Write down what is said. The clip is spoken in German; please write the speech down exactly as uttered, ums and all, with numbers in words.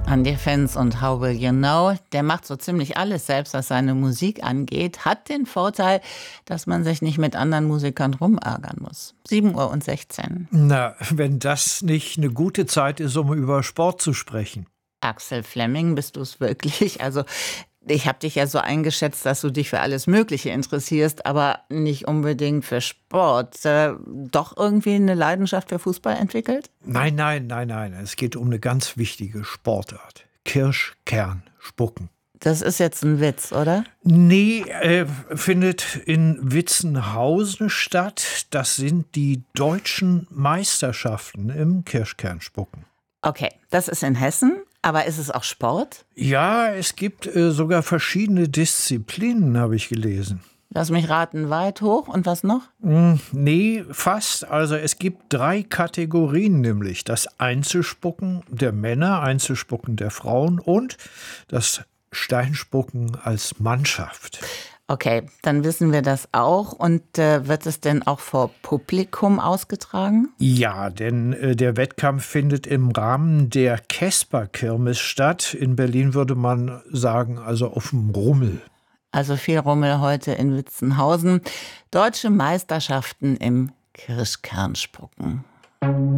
Andy Fenz und How Will You Know, der macht so ziemlich alles selbst, was seine Musik angeht, hat den Vorteil, dass man sich nicht mit anderen Musikern rumärgern muss. sieben Uhr und sechzehn. Na, wenn das nicht eine gute Zeit ist, um über Sport zu sprechen. Axel Fleming, bist du es wirklich? Also ich habe dich ja so eingeschätzt, dass du dich für alles Mögliche interessierst, aber nicht unbedingt für Sport. Äh, doch irgendwie eine Leidenschaft für Fußball entwickelt? Nein, nein, nein, nein. Es geht um eine ganz wichtige Sportart. Kirschkern spucken. Das ist jetzt ein Witz, oder? Nee, äh, findet in Witzenhausen statt. Das sind die deutschen Meisterschaften im Kirschkernspucken. Okay, das ist in Hessen. Aber ist es auch Sport? Ja, es gibt äh, sogar verschiedene Disziplinen, habe ich gelesen. Lass mich raten, weit hoch und was noch? Hm, nee, fast. Also es gibt drei Kategorien, nämlich das Einzelspucken der Männer, Einzelspucken der Frauen und das Steinspucken als Mannschaft. Okay, dann wissen wir das auch. Und äh, wird es denn auch vor Publikum ausgetragen? Ja, denn äh, der Wettkampf findet im Rahmen der Kesper-Kirmes statt. In Berlin würde man sagen, also auf dem Rummel. Also viel Rummel heute in Witzenhausen. Deutsche Meisterschaften im Kirschkernspucken.